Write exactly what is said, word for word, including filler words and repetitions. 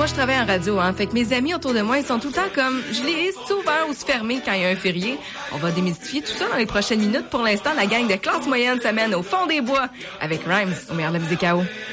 moi, je travaille en radio, hein. Fait que mes amis autour de moi, ils sont tout le temps comme, je les c'est ouvert ou c'est fermé quand il y a un férié. On va démystifier tout ça dans les prochaines minutes. Pour l'instant, la gang de classe moyenne s'amène au fond des bois avec Rhymes au meilleur de la musique A O.